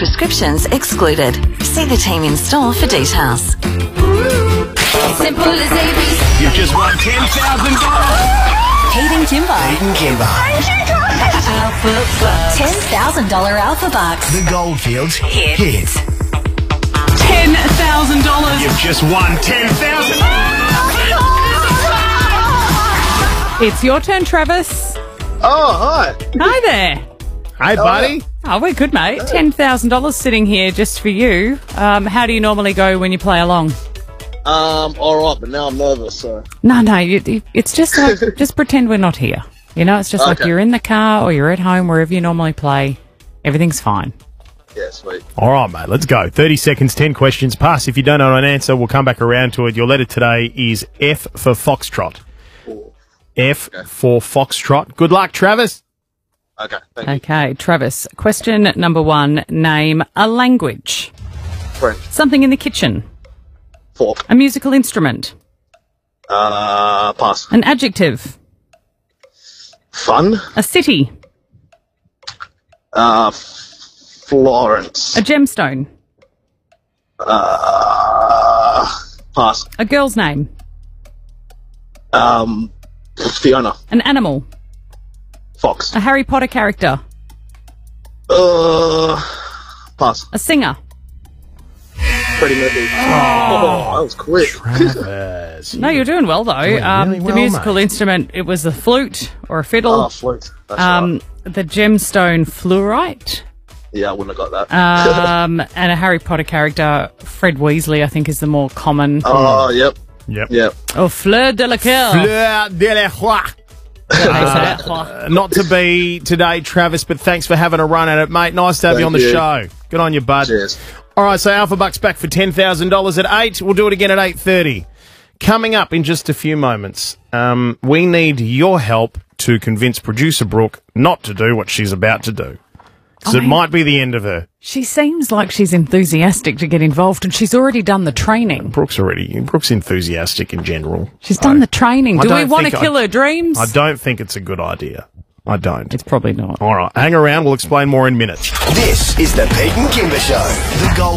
prescriptions excluded. See the team in store for details. Simple as ABC. You've just won $10,000. Pete and Kimber. Alpha Bucks. $10,000 Alpha Bucks. The Goldfields hit. $10,000. You've just won $10,000. It's your turn, Travis. Oh, hi. Hi there. Hey, buddy. Oh, we're good, mate. $10,000 sitting here just for you. How do you normally go when you play along? All right, but now I'm nervous, so. No, it's just like, just pretend we're not here. You know, it's just like Okay. you're in the car or you're at home, wherever you normally play. Everything's fine. Yeah, sweet. All right, mate, let's go. 30 seconds, 10 questions. Pass. If you don't know an answer, we'll come back around to it. Your letter today is F for Foxtrot. F for Foxtrot. Good luck, Travis. Okay, thank you. Okay, Travis. Question number 1. Name a language. French. Something in the kitchen. Fork. A musical instrument. Pass. An adjective. Fun. A city. Florence. A gemstone. Pass. A girl's name. Fiona. An animal. Fox. A Harry Potter character. Pass. A singer. Freddie Mercury. Oh, that was quick. Travis. No, you're doing well, though. Doing really the well, musical mate. instrument, it was a flute or a fiddle. Oh, flute. That's right. The gemstone fluorite. Yeah, I wouldn't have got that. And a Harry Potter character, Fred Weasley, I think is the more common. Oh, yep. Yep. Oh, Fleur de la Coeur. Fleur de la Roi. Not to be today, Travis, but thanks for having a run at it, mate. Nice to have you on the Thank you. show. Good on you, bud. Cheers. All right, so Alpha Bucks back for $10,000 at 8. We'll do it again at 8:30. Coming up in just a few moments, we need your help to convince producer Brooke not to do what she's about to do. Because it might be the end of her. She seems like she's enthusiastic to get involved, and she's already done the training. Brooke's enthusiastic in general. She's done the training. I Do we don't want to think kill her dreams? I don't think it's a good idea. I don't. It's probably not. All right, hang around. We'll explain more in minutes. This is the Pete and Kimber Show. The Gold